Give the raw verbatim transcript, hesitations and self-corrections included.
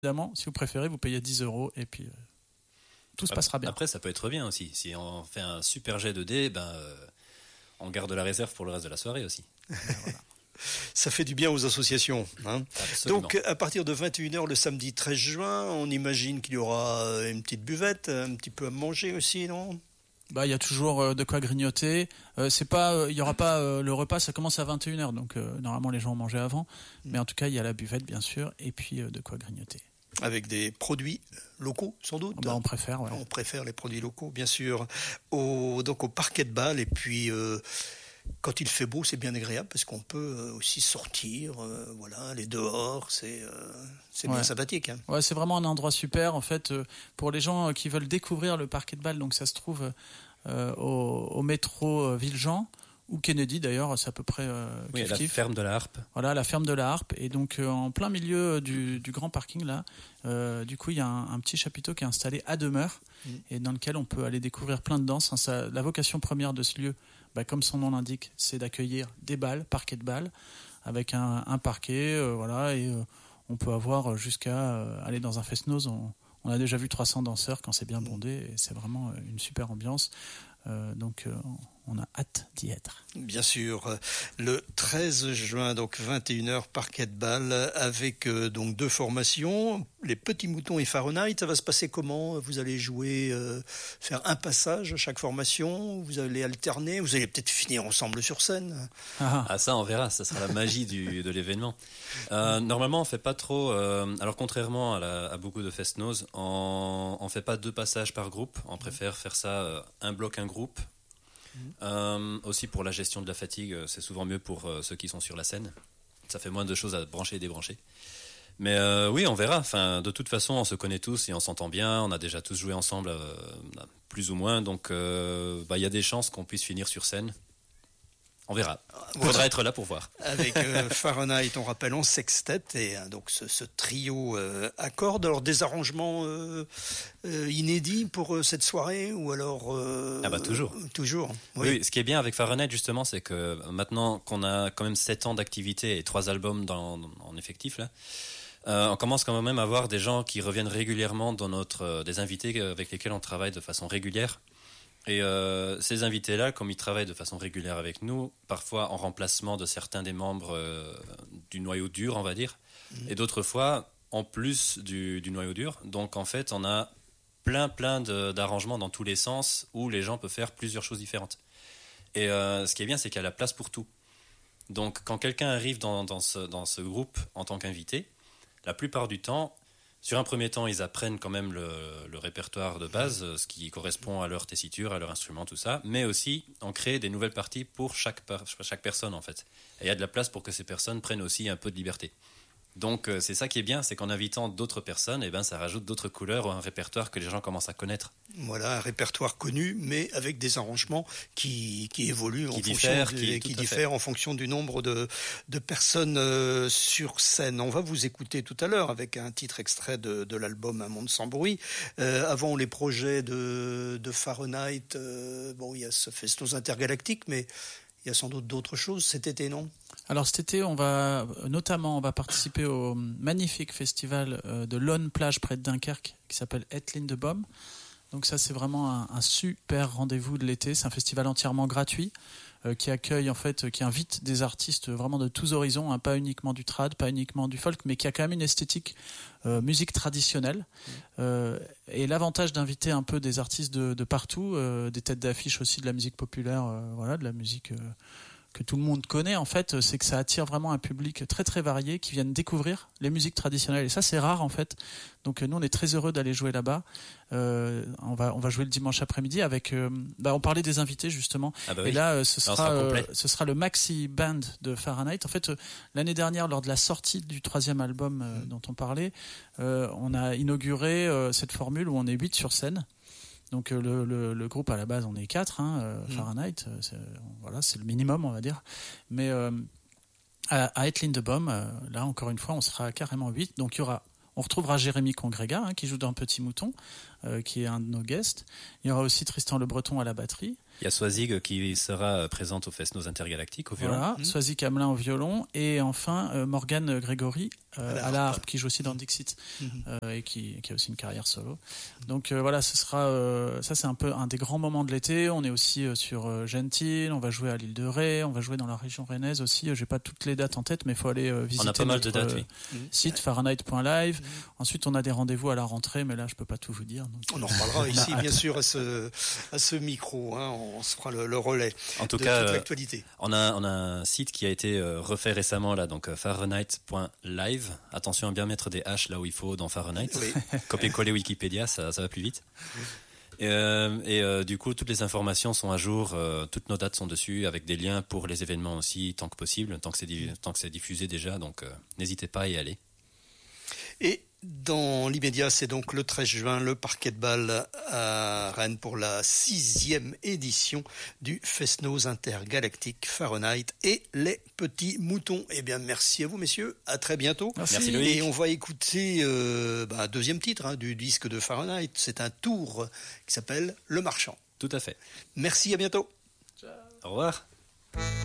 évidemment, si vous préférez, vous payez dix euros et puis euh, tout se passera bien. Après, ça peut être bien aussi. Si on fait un super jet de dés, ben, euh, on garde la réserve pour le reste de la soirée aussi. Voilà. Ça fait du bien aux associations. Hein. Absolument. Donc, à partir de vingt et une heures le samedi treize juin, on imagine qu'il y aura une petite buvette, un petit peu à manger aussi, non ? Bah, il y a toujours euh, de quoi grignoter. Euh, c'est pas, il euh, y aura pas euh, le repas, ça commence à vingt et une heures, donc euh, normalement les gens ont mangé avant. Mais en tout cas, il y a la buvette, bien sûr, et puis euh, de quoi grignoter. Avec des produits locaux, sans doute. Bah, on préfère, ouais. On préfère les produits locaux, bien sûr. Au, donc au parquet de balle, et puis euh, quand il fait beau, c'est bien agréable parce qu'on peut aussi sortir, euh, voilà, aller dehors, c'est, euh, c'est ouais. bien sympathique. Hein. Ouais, c'est vraiment un endroit super en fait euh, pour les gens qui veulent découvrir le parquet de balle. Donc ça se trouve euh, au, au métro Villejean ou Kennedy d'ailleurs, c'est à peu près euh, oui, kiff, la kiff. ferme de la Harpe. Voilà, la ferme de la Harpe. Et donc euh, en plein milieu du, du grand parking là, euh, du coup il y a un, un petit chapiteau qui est installé à demeure mmh. et dans lequel on peut aller découvrir plein de danses. Hein, ça, la vocation première de ce lieu, bah, comme son nom l'indique, c'est d'accueillir des balles, parquet de balles, avec un, un parquet, euh, voilà, et euh, on peut avoir jusqu'à euh, aller dans un fest-noz. On, on a déjà vu trois cents danseurs quand c'est bien bondé, et c'est vraiment une super ambiance. Euh, donc euh, on a hâte d'y être. Bien sûr, le treize juin, donc vingt et une heures, parquet de balle, avec euh, donc deux formations, les Petits Moutons et Fahrenheit. Ça va se passer comment ? Vous allez jouer, euh, faire un passage à chaque formation, vous allez alterner, vous allez peut-être finir ensemble sur scène. Ah, ah ça on verra, ça sera la magie du, de l'événement. Euh, normalement on fait pas trop, euh, alors contrairement à, la, à beaucoup de fest-noz, on, on fait pas deux passages par groupe, on préfère faire ça euh, un bloc, un groupe. Mmh. Euh, aussi pour la gestion de la fatigue, c'est souvent mieux pour euh, ceux qui sont sur la scène. Ça fait moins de choses à brancher et débrancher. Mais euh, oui, on verra. Enfin, de toute façon, on se connaît tous et on s'entend bien. On a déjà tous joué ensemble, euh, plus ou moins. Donc, il euh, bah, y a des chances qu'on puisse finir sur scène. On verra. Il faudra voilà. être là pour voir. Avec euh, Fahrenheit, on rappelle, en sextet, et euh, donc ce, ce trio euh, à cordes. Alors, des arrangements euh, euh, inédits pour euh, cette soirée, ou alors euh, ah bah toujours. Euh, toujours. Oui. oui. Ce qui est bien avec Fahrenheit, justement, c'est que maintenant qu'on a quand même sept ans d'activité et trois albums dans, en effectif, là, euh, on commence quand même à avoir des gens qui reviennent régulièrement dans notre, euh, des invités avec lesquels on travaille de façon régulière. Et euh, ces invités-là, comme ils travaillent de façon régulière avec nous, parfois en remplacement de certains des membres euh, du noyau dur, on va dire, mmh. et d'autres fois en plus du, du noyau dur. Donc en fait, on a plein plein de, d'arrangements dans tous les sens où les gens peuvent faire plusieurs choses différentes. Et euh, ce qui est bien, c'est qu'il y a la place pour tout. Donc quand quelqu'un arrive dans, dans, ce, dans ce groupe en tant qu'invité, la plupart du temps, sur un premier temps, ils apprennent quand même le, le répertoire de base, ce qui correspond à leur tessiture, à leur instrument, tout ça. Mais aussi, on crée des nouvelles parties pour chaque, chaque personne, en fait. Et il y a de la place pour que ces personnes prennent aussi un peu de liberté. Donc, c'est ça qui est bien, c'est qu'en invitant d'autres personnes, eh ben, ça rajoute d'autres couleurs à un répertoire que les gens commencent à connaître. Voilà, un répertoire connu, mais avec des arrangements qui, qui évoluent qui en diffèrent, fonction, de, qui, qui diffèrent en fonction du nombre de, de personnes euh, sur scène. On va vous écouter tout à l'heure avec un titre extrait de, de l'album Un monde sans bruit. Euh, avant les projets de, de Fahrenheit, euh, bon, il y a ce fest-noz intergalactique, mais il y a sans doute d'autres choses cet été, non ? Alors cet été, on va notamment on va participer au magnifique festival de Lonne Plage près de Dunkerque qui s'appelle Het Lindeboom. Donc ça, c'est vraiment un, un super rendez-vous de l'été. C'est un festival entièrement gratuit euh, qui accueille en fait, qui invite des artistes vraiment de tous horizons, hein, pas uniquement du trad, pas uniquement du folk, mais qui a quand même une esthétique euh, musique traditionnelle. Mmh. Euh, et l'avantage d'inviter un peu des artistes de, de partout, euh, des têtes d'affiche aussi de la musique populaire, euh, voilà, de la musique. Euh, que tout le monde connaît, en fait, c'est que ça attire vraiment un public très très varié qui viennent découvrir les musiques traditionnelles. Et ça, c'est rare, en fait. Donc nous, on est très heureux d'aller jouer là-bas. Euh, on va on va jouer le dimanche après-midi avec. Euh, bah, on parlait des invités justement. Ah bah oui. Et là, euh, ce sera, sera euh, ce sera le maxi band de Fahrenheit. En fait, euh, l'année dernière, lors de la sortie du troisième album euh, mmh. dont on parlait, euh, on a inauguré euh, cette formule où on est huit sur scène. Donc le, le, le groupe à la base on est quatre, hein, euh, mmh. Fahrenheit, c'est, voilà, c'est le minimum on va dire. Mais euh, à, à Het Lindeboom, euh, là encore une fois on sera carrément huit. Donc il y aura, on retrouvera Jérémy Congrega hein, qui joue dans Petit Mouton, euh, qui est un de nos guests. Il y aura aussi Tristan Le Breton à la batterie. Il y a Swazig qui sera présente au Fest-Noz Intergalactique au violon. Voilà, Mmh. Swazig Hamelin au violon. Et enfin, euh, Morgane Grégory euh, À la à la harpe. harpe, qui joue aussi dans Dixit Mmh. euh, et qui, qui a aussi une carrière solo. Donc euh, voilà, ce sera, euh, ça c'est un peu un des grands moments de l'été. On est aussi euh, sur euh, Gentil, on va jouer à l'île de Ré, on va jouer dans la région rennaise aussi. Euh, J'ai pas toutes les dates en tête, mais il faut aller euh, visiter On a pas mal notre de dates, euh, oui. site fahrenheit point live. Ensuite, on a des rendez-vous à la rentrée, mais là, je peux pas tout vous dire. Donc... On en reparlera ici, bien sûr, à ce, à ce micro. Hein. On se fera le, le relais En tout de cas, toute euh, l'actualité. on a, on a un site qui a été euh, refait récemment, là, donc euh, fahrenheit point live. Attention à bien mettre des H là où il faut dans Fahrenheit. Oui. Copier-coller Wikipédia, ça, ça va plus vite. Et, euh, et euh, du coup, toutes les informations sont à jour, euh, toutes nos dates sont dessus, avec des liens pour les événements aussi, tant que possible, tant que c'est, di- tant que c'est diffusé déjà, donc euh, n'hésitez pas à y aller. Et dans l'immédiat, c'est donc le treize juin, le Parquet de Bâle à Rennes pour la sixième édition du Fest-Noz Intergalactique Fahrenheit et les petits moutons. Eh bien, merci à vous, messieurs. À très bientôt. Merci. Merci, Loïc. Et on va écouter euh, bah, un deuxième titre hein, du disque de Fahrenheit. C'est un tour qui s'appelle Le Marchand. Tout à fait. Merci, à bientôt. Au revoir.